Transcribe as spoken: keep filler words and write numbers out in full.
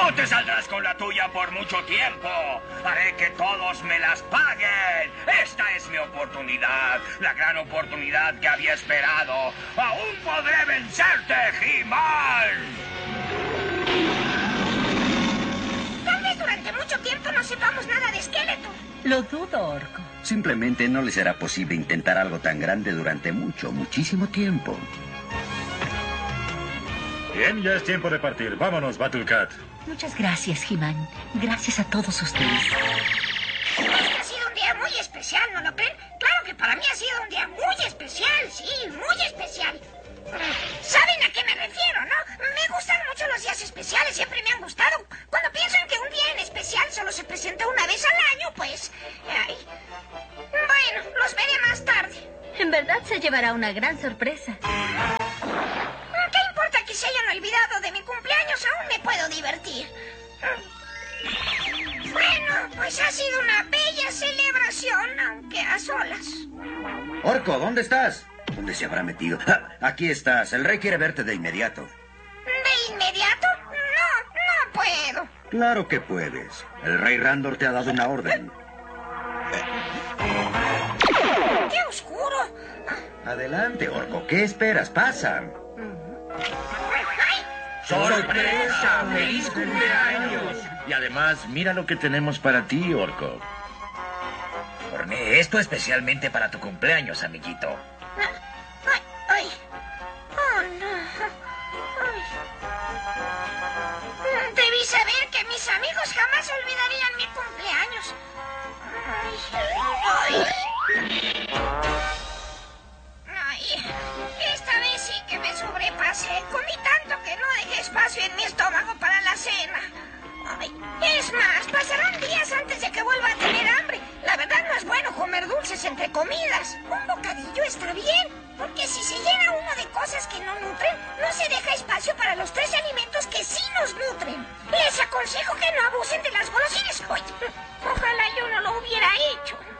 No te saldrás con la tuya por mucho tiempo. Haré que todos me las paguen. Esta es mi oportunidad. La gran oportunidad que había esperado. ¡Aún podré vencerte, He-Man! Tal vez durante mucho tiempo no sepamos nada de Skeletor. Lo dudo, Orco. Simplemente no le será posible intentar algo tan grande durante mucho, muchísimo tiempo. Bien, ya es tiempo de partir. Vámonos, Battlecat. Muchas gracias, He-Man. Gracias a todos ustedes. Este ha sido un día muy especial, ¿no lo creen? Claro que para mí ha sido un día muy especial, sí, muy especial. ¿Saben a qué me refiero, no? Me gustan mucho los días especiales, siempre me han gustado. Cuando pienso en que un día en especial solo se presenta una vez al año, pues... Ay. Bueno, los veré más tarde. En verdad se llevará una gran sorpresa. ¿Qué importa que se hayan olvidado de mi cumpleaños? Aún me puedo divertir. Bueno, pues ha sido una bella celebración, aunque a solas. Orco, ¿dónde estás? ¿Dónde se habrá metido? ¡Ah! Aquí estás. El rey quiere verte de inmediato. ¿De inmediato? No, no puedo. Claro que puedes. El rey Randor te ha dado una orden. ¡Qué oscuro! Adelante, Orco. ¿Qué esperas? Pasa. ¡Ay! ¡Sorpresa! ¡Feliz cumpleaños! Y además, mira lo que tenemos para ti, Orco. Horneé esto especialmente para tu cumpleaños, amiguito. ¡Ay! ¡Ay! ¡Oh, no! Ay. Debí saber que mis amigos jamás olvidarían mi cumpleaños. ¡Ay! ¡Ay! ¡Ay! Esta vez sí que me sobrepasé. Comí tanto que no dejé espacio en mi estómago para la cena. Ay, es más, pasarán días antes de que vuelva a tener hambre. La verdad no es bueno comer dulces entre comidas. Un bocadillo está bien, porque si se llena uno de cosas que no nutren, no se deja espacio para los tres alimentos que sí nos nutren. Les aconsejo que no abusen de las golosinas. Oye, ojalá yo no lo hubiera hecho.